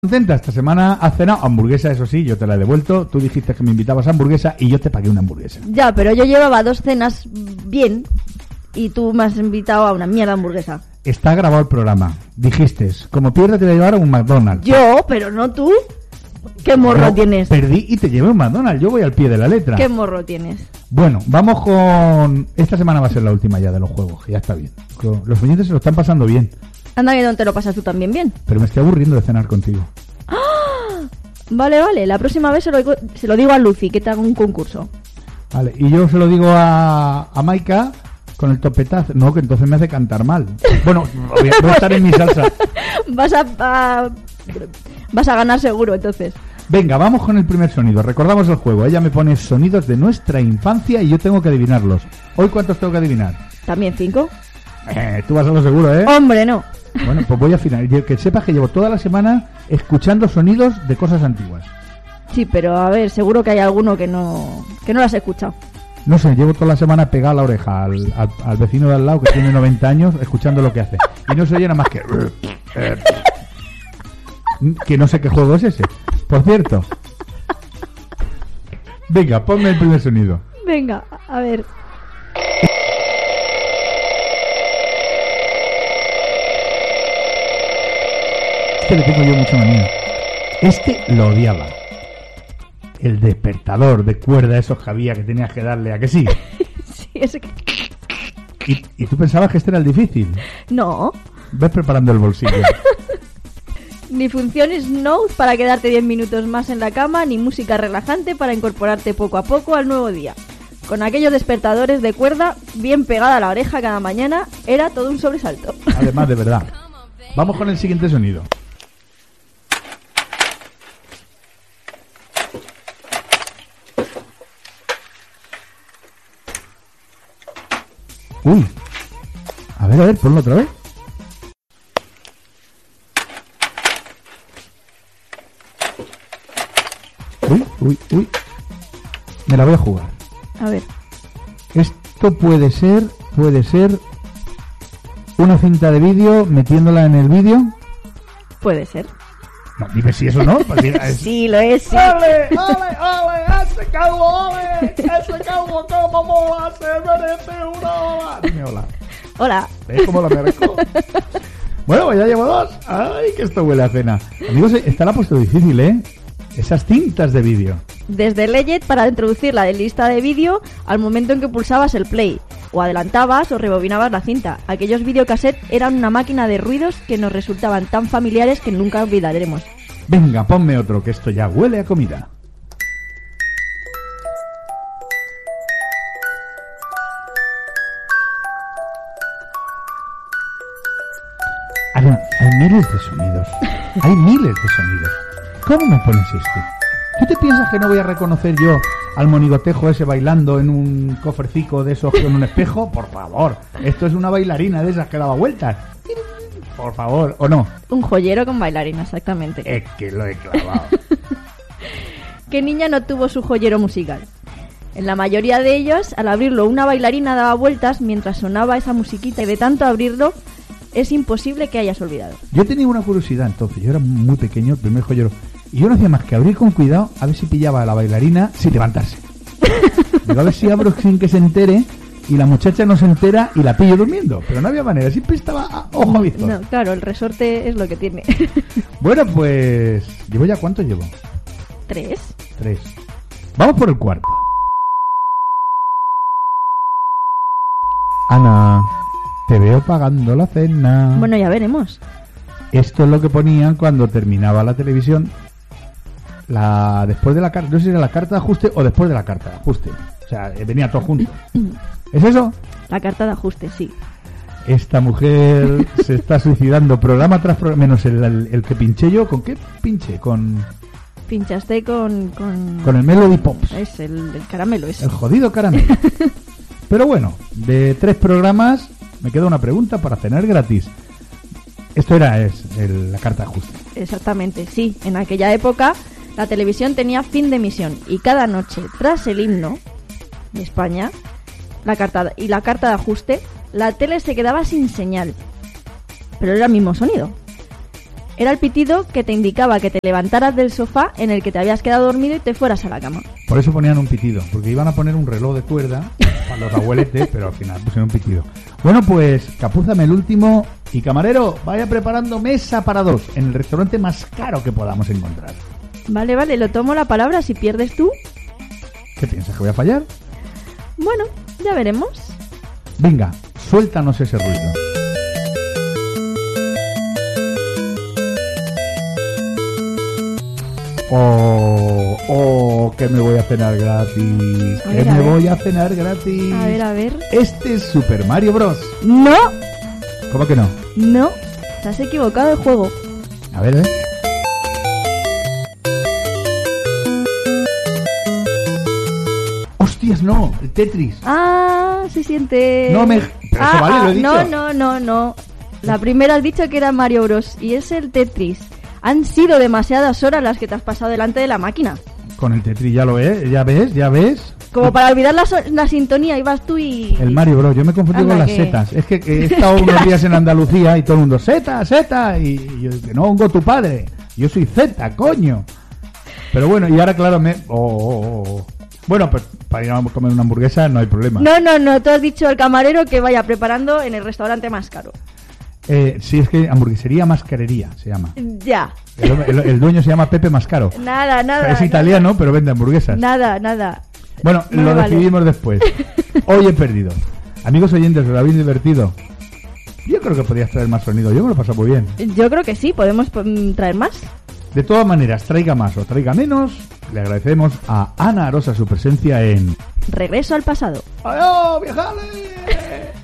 Contenta, esta semana has cenado hamburguesa, eso sí, yo te la he devuelto. Tú dijiste que me invitabas a hamburguesa y yo te pagué una hamburguesa. Ya, pero yo llevaba 2 cenas bien y tú me has invitado a una mierda hamburguesa. Está grabado el programa. Dijiste, como pierdes te voy a llevar a un McDonald's. Yo, pero no tú. ¿Qué morro No, tienes? Perdí y te llevé a un McDonald's, yo voy al pie de la letra. ¿Qué morro tienes? Bueno, vamos con... Esta semana va a ser la última ya de los juegos, que ya está bien. Los oyentes se lo están pasando bien. Anda que no te lo pasas tú también bien. Pero me estoy aburriendo de cenar contigo. ¡Ah! Vale, la próxima vez se lo digo a Lucy, que te haga un concurso. Vale, y yo se lo digo a Maika con el topetazo. No, que entonces me hace cantar mal. Bueno, voy a estar en mi salsa. Vas a ganar seguro, entonces. Venga, vamos con el primer sonido. Recordamos el juego. Ella me pone sonidos de nuestra infancia y yo tengo que adivinarlos. ¿Hoy cuántos tengo que adivinar? ¿También 5? Tú vas a lo seguro, ¿eh? Hombre, no. Bueno, pues voy a afinar. Que sepas que llevo toda la semana escuchando sonidos de cosas antiguas. Sí, pero a ver, seguro que hay alguno que no lo has escuchado. No sé, llevo toda la semana pegada la oreja al vecino de al lado que tiene 90 años escuchando lo que hace. Y no se oye nada más que... que no sé qué juego es ese. Por cierto. Venga, ponme el primer sonido. Venga, a ver. Este le tengo yo mucha manía. Este lo odiaba. El despertador de cuerda, esos que había que tenías que darle, ¿a que sí? Sí, ese que... ¿Y tú pensabas que este era el difícil? No. Ves preparando el bolsillo. Ni funciones Snooze para quedarte 10 minutos más en la cama, ni música relajante para incorporarte poco a poco al nuevo día. Con aquellos despertadores de cuerda bien pegada a la oreja cada mañana, era todo un sobresalto. Además, de verdad. Vamos con el siguiente sonido. Uy. A ver, ponlo otra vez. Uy. Me la voy a jugar. A ver. Esto puede ser una cinta de vídeo metiéndola en el vídeo. Puede ser. No, dime si eso no. Sí, lo es, sí. ¡Ole! ¡Ese calvo como mola! ¡Se merece una ola! Dime hola. Hola. ¿Ves cómo lo merezco? Bueno, pues ya llevo 2. ¡Ay, que esto huele a cena! Amigos, esta la ha puesto difícil, ¿eh? Esas cintas de vídeo. Desde Legend para introducir la lista de vídeo al momento en que pulsabas el play, o adelantabas o rebobinabas la cinta. Aquellos videocassettes eran una máquina de ruidos que nos resultaban tan familiares que nunca olvidaremos. Venga, ponme otro, que esto ya huele a comida. Hay miles de sonidos. Hay miles de sonidos. ¿Cómo me pones este? ¿Tú te piensas que no voy a reconocer yo al monigotejo ese bailando en un cofrecico de esos con un espejo? Por favor, esto es una bailarina de esas que daba vueltas. Por favor, ¿o no? Un joyero con bailarina, exactamente. Es que lo he clavado. ¿Qué niña no tuvo su joyero musical? En la mayoría de ellos, al abrirlo, una bailarina daba vueltas mientras sonaba esa musiquita y de tanto abrirlo, es imposible que hayas olvidado. Yo tenía una curiosidad entonces, yo era muy pequeño, el primer joyero, y yo no hacía más que abrir con cuidado a ver si pillaba a la bailarina sin levantarse. Digo, a ver si abro sin que se entere y la muchacha no se entera y la pillo durmiendo. Pero no había manera, siempre estaba a ojo abierto. No, claro, el resorte es lo que tiene. Bueno, pues... ¿Llevo ya cuánto llevo? 3. Vamos por el cuarto. Ana, te veo pagando la cena. Bueno, ya veremos. Esto es lo que ponían cuando terminaba la televisión. Después de la carta, no sé si era la carta de ajuste o después de la carta de ajuste. O sea, venía todo junto. ¿Es eso? La carta de ajuste, sí. Esta mujer se está suicidando programa tras programa, menos el que pinché yo. ¿Con qué pinché? Pinchaste con el Melody Pops. Es el caramelo ese. El jodido caramelo. Pero bueno, de 3 programas me queda una pregunta para cenar gratis. Esto era la carta de ajuste. Exactamente, sí. En aquella época la televisión tenía fin de emisión y cada noche, tras el himno de España la carta de ajuste, la tele se quedaba sin señal. Pero era el mismo sonido. Era el pitido que te indicaba que te levantaras del sofá en el que te habías quedado dormido y te fueras a la cama. Por eso ponían un pitido, porque iban a poner un reloj de cuerda para los abueletes, pero al final pusieron un pitido. Bueno, pues capúzame el último y camarero, vaya preparando mesa para 2 en el restaurante más caro que podamos encontrar. Vale, lo tomo la palabra. Si pierdes tú, ¿Qué piensas, que voy a fallar? bueno, ya veremos. Venga, suéltanos ese ruido. Que me voy a cenar gratis. A ver, Que a me ver. voy a cenar gratis. A ver. Este es Super Mario Bros. No, ¿Cómo que no? no, te has equivocado de juego. A ver, ¡Hostias, no! El Tetris. Ah, se siente... No me... Pero eso vale, lo he dicho. No. La primera has dicho que era Mario Bros. Y es el Tetris. Han sido demasiadas horas las que te has pasado delante de la máquina. Con el Tetris ya lo ves, ya ves. Como para olvidar la sintonía, ibas tú y... El Mario Bros. Yo me confundí Anda, con las que- setas. Es que he estado unos días en Andalucía y todo el mundo, seta. Y yo, que no hongo tu padre. Yo soy Z, coño. Pero bueno, y ahora claro me... Bueno, pues para ir a comer una hamburguesa no hay problema. No, tú has dicho al camarero que vaya preparando en el restaurante más caro. Sí, es que hamburguesería Mascarería se llama. Ya. El dueño se llama Pepe Mascaro. Nada. Es italiano, pero vende hamburguesas. Nada. Bueno, No lo me vale. decidimos después. Hoy he perdido. Amigos oyentes, ¿os lo habéis divertido? Yo creo que podías traer más sonido. Yo me lo he pasado muy bien. Yo creo que sí, podemos traer más. De todas maneras, traiga más o traiga menos, le agradecemos a Ana Arosa su presencia en... Regreso al pasado. ¡Adiós, viejales!